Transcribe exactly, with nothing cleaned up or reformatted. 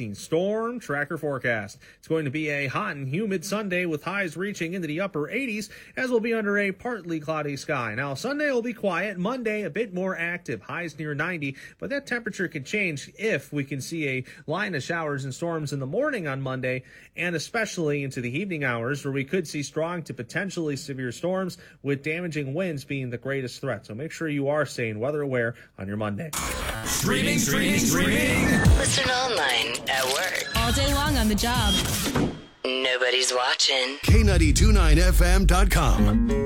fifteen Storm Tracker forecast. It's going to be a hot and humid Sunday with highs reaching into the upper eighties as we'll be under a partly cloudy sky. Now, Sunday will be quiet. Monday, a bit more active. Highs near ninety, but that temperature could change if we can see a line of showers and storms in the morning on Monday, and especially into the evening hours where we could see strong to potentially severe storms with damaging winds being the greatest threat. So make sure you are staying weather aware on your Monday. Streaming, streaming, streaming. Listen online, at work, all day long on the job. nobody's watching. K nine two nine F M dot com.